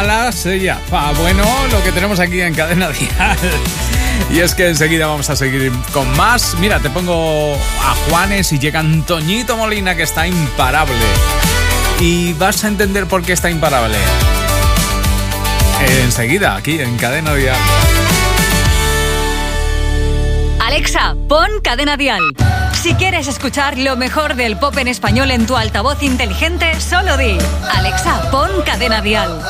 malas, ya. Bueno, lo que tenemos aquí en Cadena Dial. Y es que enseguida vamos a seguir con más. Mira, te pongo a Juanes y llega Antoñito Molina, que está imparable. Y vas a entender por qué está imparable. Enseguida, aquí en Cadena Dial. Alexa, pon Cadena Dial. Si quieres escuchar lo mejor del pop en español en tu altavoz inteligente, solo di: Alexa, pon Cadena Dial.